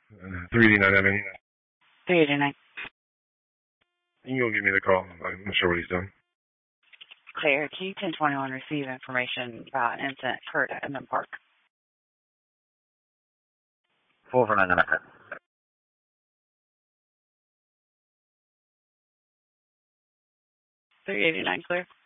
389 Avenue. 389. You can go give me the call. I'm not sure what he's done. Clear. Key 1021 receive information about an incident occurred at Edmund Park. 449. 389 clear.